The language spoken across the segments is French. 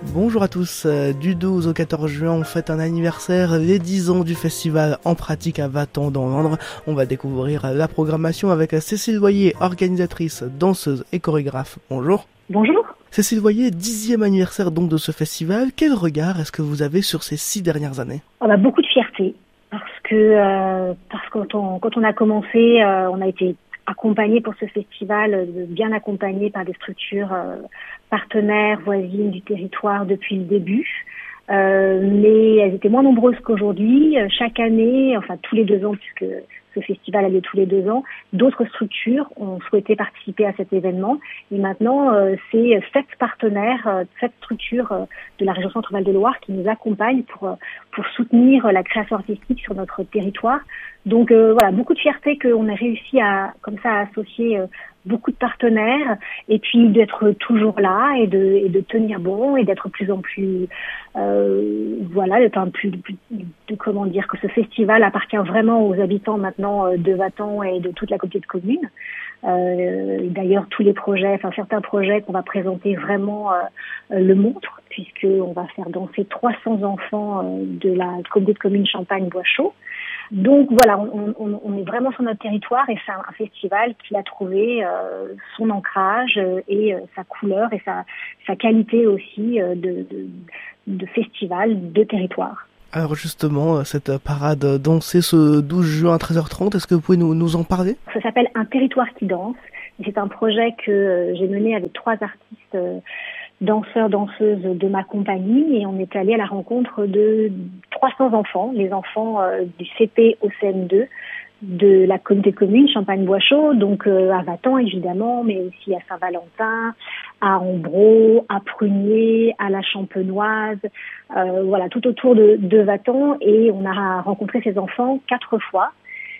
Bonjour à tous, du 12 au 14 juin on fête un anniversaire, les 10 ans du festival En Pratique à Vatan dans l'Indre. On va découvrir la programmation avec Cécile Voyer, organisatrice, danseuse et chorégraphe. Bonjour. Bonjour. Cécile Voyer, 10e anniversaire donc de ce festival. Quel regard est-ce que vous avez sur ces 6 dernières années ? Beaucoup de fierté, parce que quand on a commencé, on a été accompagné pour ce festival, bien accompagné par des structures partenaires, voisines du territoire depuis le début. Mais elles étaient moins nombreuses qu'aujourd'hui. Chaque année, enfin tous les 2 ans, puisque ce festival a lieu tous les 2 ans, d'autres structures ont souhaité participer à cet événement. Et maintenant, c'est 7 partenaires, 7 structures de la région Centre-Val de Loire qui nous accompagnent pour soutenir la création artistique sur notre territoire. Donc beaucoup de fierté qu'on ait réussi à associer beaucoup de partenaires et puis d'être toujours là et de tenir bon et d'être plus en plus comment dire, que ce festival appartient vraiment aux habitants maintenant de Vatan et de toute la communauté de communes. D'ailleurs certains projets qu'on va présenter vraiment le montrent, puisqu'on va faire danser 300 enfants de la communauté de communes Champagne-Bois-Chaud. Donc voilà, on est vraiment sur notre territoire et c'est un festival qui a trouvé son ancrage et sa couleur et sa qualité aussi de festival de territoire. Alors justement, cette parade dansée ce 12 juin à 13h30, est-ce que vous pouvez nous en parler ? Ça s'appelle Un territoire qui danse. C'est un projet que j'ai mené avec 3 artistes danseurs, danseuses de ma compagnie, et on est allé à la rencontre de 300 enfants, les enfants du CP au CM2 de la communauté de communes Champagne-Bois-Chaud, donc à Vatan évidemment, mais aussi à Saint-Valentin, à Ambreau, à Prunier, à la Champenoise, tout autour de Vatan, et on a rencontré ces enfants 4 fois,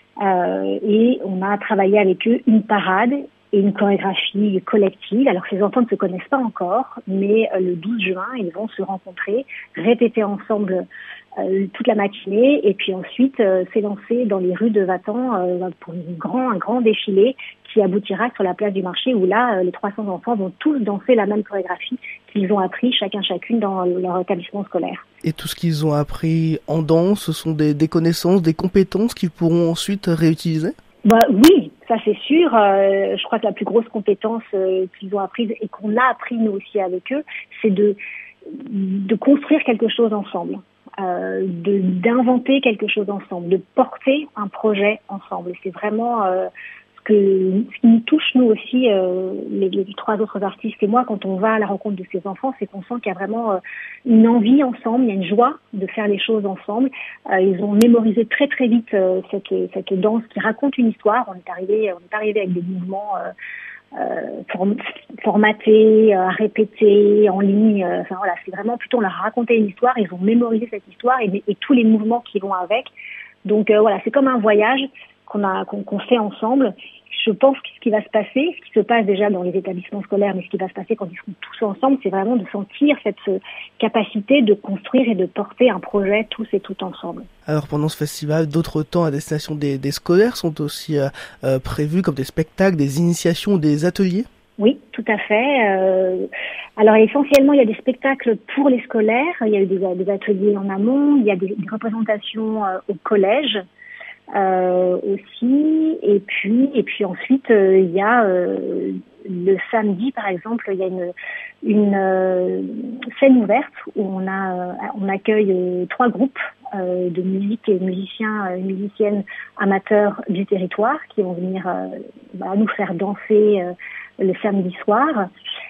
et on a travaillé avec eux une parade et une chorégraphie collective. Alors ces enfants ne se connaissent pas encore, mais le 12 juin, ils vont se rencontrer, répéter ensemble toute la matinée, et puis ensuite s'élancer dans les rues de Vatan pour un grand défilé qui aboutira sur la place du marché, où là, les 300 enfants vont tous danser la même chorégraphie qu'ils ont appris chacune dans leur établissement scolaire. Et tout ce qu'ils ont appris en danse, ce sont des connaissances, des compétences qu'ils pourront ensuite réutiliser ? Oui, ça c'est sûr. Je crois que la plus grosse compétence qu'ils ont apprise et qu'on a appris nous aussi avec eux, c'est de construire quelque chose ensemble, d'inventer quelque chose ensemble, de porter un projet ensemble. Et c'est vraiment ce qui nous touche nous aussi, les 3 autres artistes et moi, quand on va à la rencontre de ces enfants, c'est qu'on sent qu'il y a vraiment une envie ensemble, il y a une joie de faire les choses ensemble. Ils ont mémorisé très très vite cette danse qui raconte une histoire. On est arrivé avec des mouvements formatés, à répéter en ligne. C'est vraiment plutôt on leur a raconté une histoire. Ils ont mémorisé cette histoire et tous les mouvements qui vont avec. Donc c'est comme un voyage qu'on fait ensemble. Je pense que ce qui va se passer, ce qui se passe déjà dans les établissements scolaires, mais ce qui va se passer quand ils seront tous ensemble, c'est vraiment de sentir cette capacité de construire et de porter un projet tous et toutes ensemble. Alors pendant ce festival, d'autres temps à destination des scolaires sont aussi prévus, comme des spectacles, des initiations, des ateliers ? Oui, tout à fait. Alors essentiellement, il y a des spectacles pour les scolaires, il y a eu des ateliers en amont, il y a des représentations au collège. Aussi, et puis ensuite il y a le samedi par exemple, il y a une scène ouverte où on accueille 3 groupes de musique et musiciens et musiciennes amateurs du territoire qui vont venir nous faire danser le samedi soir.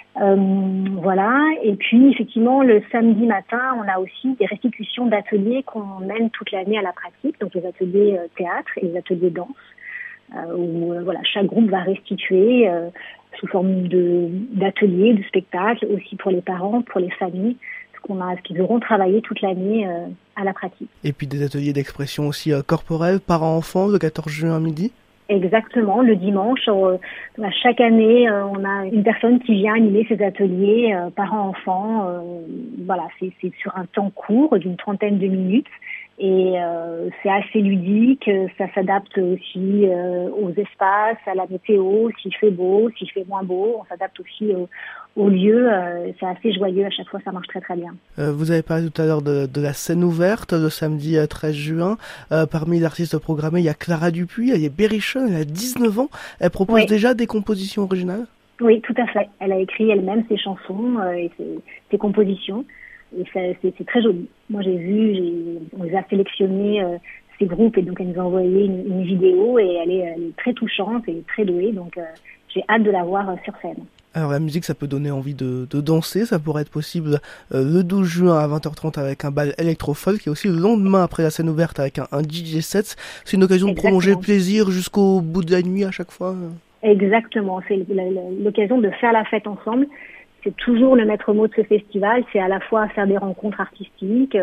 Et puis effectivement le samedi matin on a aussi des restitutions d'ateliers qu'on mène toute l'année à la pratique, donc les ateliers théâtre et les ateliers danse où chaque groupe va restituer sous forme d'ateliers, de spectacles, aussi pour les parents, pour les familles, ce qu'ils auront travaillé toute l'année à la pratique. Et puis des ateliers d'expression aussi corporelle, parents-enfants, le 14 juin à midi. Exactement, le dimanche, chaque année, on a une personne qui vient animer ces ateliers parents-enfants. C'est sur un temps court d'une 30aine de minutes. Et c'est assez ludique, ça s'adapte aussi aux espaces, à la météo, s'il fait beau, s'il fait moins beau, on s'adapte aussi au lieu. C'est assez joyeux, à chaque fois ça marche très très bien. Vous avez parlé tout à l'heure de la scène ouverte le samedi 13 juin. Parmi les artistes programmés, il y a Clara Dupuis, il y a Berrichon, elle a 19 ans. Elle propose déjà des compositions originales? Oui, tout à fait. Elle a écrit elle-même ses chansons et ses compositions. Et c'est très joli. Moi, on les a sélectionnés, ces groupes, et donc elle nous a envoyé une vidéo et elle est très touchante et très douée. Donc, j'ai hâte de la voir sur scène. Alors la musique, ça peut donner envie de danser, ça pourrait être possible le 12 juin à 20h30 avec un bal électro-folk et aussi le lendemain après la scène ouverte avec un DJ set. C'est une occasion de prolonger le plaisir jusqu'au bout de la nuit à chaque fois. Exactement, c'est l'occasion de faire la fête ensemble. C'est toujours le maître mot de ce festival, c'est à la fois faire des rencontres artistiques,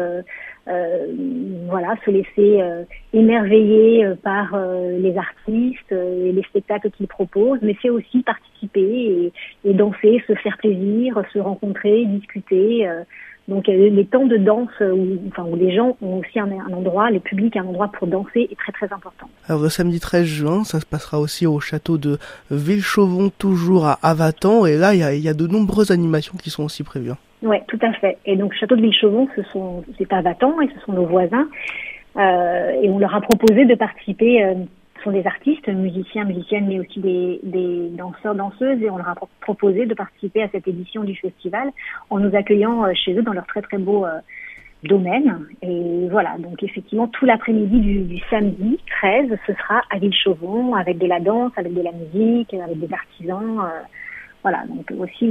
se laisser émerveiller par les artistes et les spectacles qu'ils proposent, mais c'est aussi participer et danser, se faire plaisir, se rencontrer, discuter. Donc les temps de danse où les gens ont aussi un endroit, le public a un endroit pour danser est très très important. Alors le samedi 13 juin, ça se passera aussi au château de Villechauvon, toujours à Vatan, et là il y a de nombreuses animations qui sont aussi prévues. Oui, tout à fait. Et donc château de Villechauvon, c'est à Vatan et ce sont nos voisins, et on leur a proposé de participer. Ce sont des artistes, musiciens, musiciennes, mais aussi des danseurs, danseuses, et on leur a proposé de participer à cette édition du festival en nous accueillant chez eux dans leur très très beau domaine. Et voilà, donc effectivement, tout l'après-midi du samedi 13, ce sera à Villechauvon avec de la danse, avec de la musique, avec des artisans. Voilà, donc aussi